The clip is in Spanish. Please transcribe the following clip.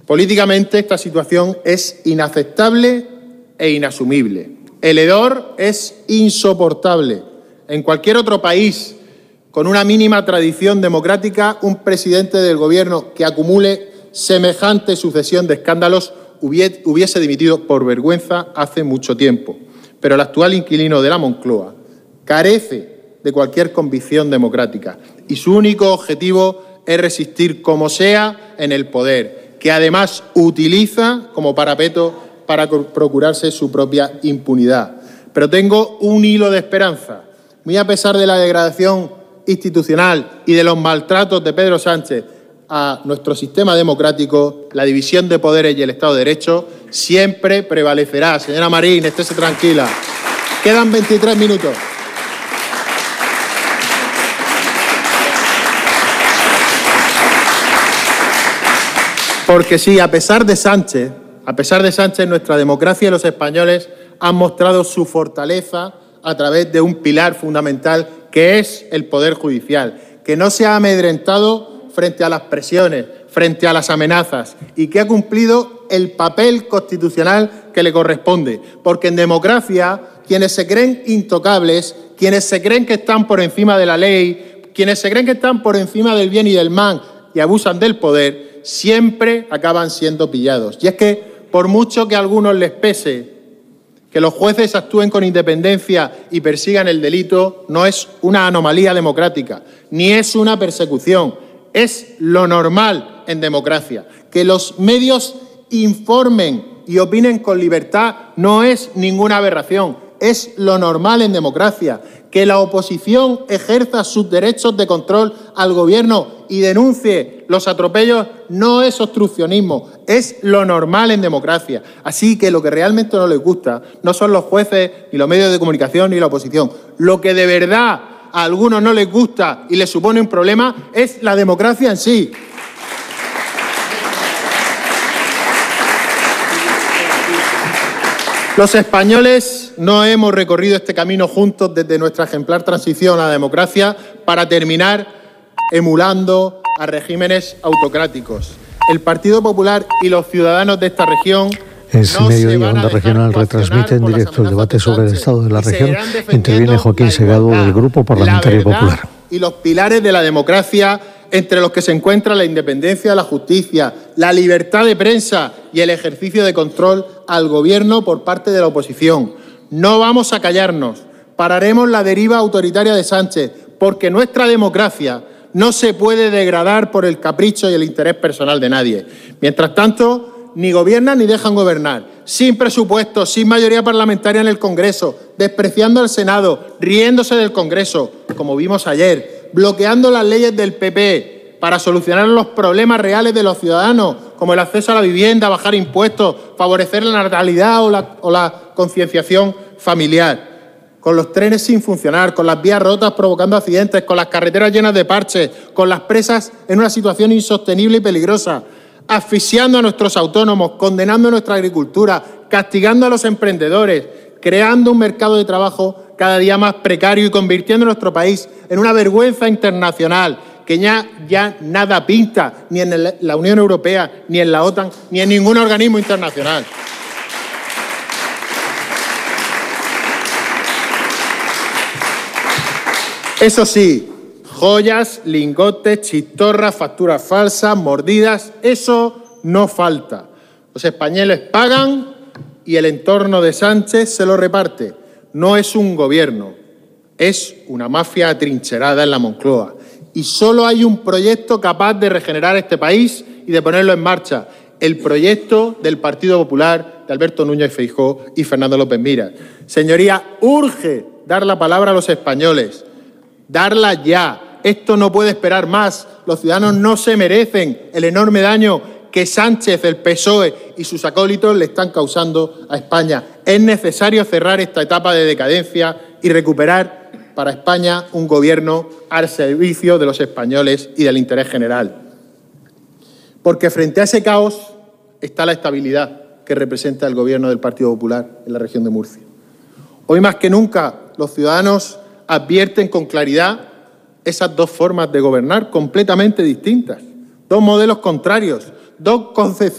Políticamente esta situación es inaceptable e inasumible. El hedor es insoportable. En cualquier otro país con una mínima tradición democrática, un presidente del Gobierno que acumule semejante sucesión de escándalos hubiese dimitido por vergüenza hace mucho tiempo. Pero el actual inquilino de la Moncloa carece de cualquier convicción democrática y su único objetivo es resistir como sea en el poder, que además utiliza como parapeto para procurarse su propia impunidad. Pero tengo un hilo de esperanza. Muy a pesar de la degradación institucional y de los maltratos de Pedro Sánchez a nuestro sistema democrático, la división de poderes y el Estado de Derecho siempre prevalecerá. Señora Marín, estése tranquila. Quedan 23 minutos. Porque sí, a pesar de Sánchez, nuestra democracia y los españoles han mostrado su fortaleza a través de un pilar fundamental que es el Poder Judicial, que no se ha amedrentado frente a las presiones, frente a las amenazas y que ha cumplido el papel constitucional que le corresponde. Porque en democracia, quienes se creen intocables, quienes se creen que están por encima de la ley, quienes se creen que están por encima del bien y del mal y abusan del poder, siempre acaban siendo pillados. Y es que, por mucho que a algunos les pese que los jueces actúen con independencia y persigan el delito, no es una anomalía democrática, ni es una persecución, es lo normal en democracia. Que los medios informen y opinen con libertad no es ninguna aberración, es lo normal en democracia. Que la oposición ejerza sus derechos de control al Gobierno y denuncie los atropellos no es obstruccionismo, es lo normal en democracia. Así que lo que realmente no les gusta no son los jueces, ni los medios de comunicación, ni la oposición. Lo que de verdad a algunos no les gusta y les supone un problema es la democracia en sí. Los españoles no hemos recorrido este camino juntos desde nuestra ejemplar transición a la democracia para terminar emulando a regímenes autocráticos. El Partido Popular y los ciudadanos de esta región Es Mediodía Onda Regional retransmite en directo el debate sobre el estado de la región. Interviene Joaquín Segado del Grupo Parlamentario Popular. Y los pilares de la democracia, entre los que se encuentra la independencia de la justicia, la libertad de prensa y el ejercicio de control al Gobierno por parte de la oposición. No vamos a callarnos, pararemos la deriva autoritaria de Sánchez, porque nuestra democracia no se puede degradar por el capricho y el interés personal de nadie. Mientras tanto, ni gobiernan ni dejan gobernar, sin presupuesto, sin mayoría parlamentaria en el Congreso, despreciando al Senado, riéndose del Congreso, como vimos ayer, bloqueando las leyes del PP para solucionar los problemas reales de los ciudadanos, como el acceso a la vivienda, bajar impuestos, favorecer la natalidad o la concienciación familiar. Con los trenes sin funcionar, con las vías rotas provocando accidentes, con las carreteras llenas de parches, con las presas en una situación insostenible y peligrosa, asfixiando a nuestros autónomos, condenando a nuestra agricultura, castigando a los emprendedores, creando un mercado de trabajo cada día más precario y convirtiendo nuestro país en una vergüenza internacional que ya nada pinta, ni en la Unión Europea, ni en la OTAN, ni en ningún organismo internacional. Eso sí, joyas, lingotes, chistorras, facturas falsas, mordidas, eso no falta. Los españoles pagan y el entorno de Sánchez se lo reparte. No es un gobierno, es una mafia atrincherada en la Moncloa. Y solo hay un proyecto capaz de regenerar este país y de ponerlo en marcha. El proyecto del Partido Popular, de Alberto Núñez Feijóo y Fernando López Miras. Señoría, urge dar la palabra a los españoles. Darla ya. Esto no puede esperar más. Los ciudadanos no se merecen el enorme daño que Sánchez, el PSOE y sus acólitos le están causando a España. Es necesario cerrar esta etapa de decadencia y recuperar para España un gobierno al servicio de los españoles y del interés general. Porque frente a ese caos está la estabilidad que representa el gobierno del Partido Popular en la región de Murcia. Hoy más que nunca los ciudadanos advierten con claridad esas dos formas de gobernar completamente distintas, dos modelos contrarios, dos concepciones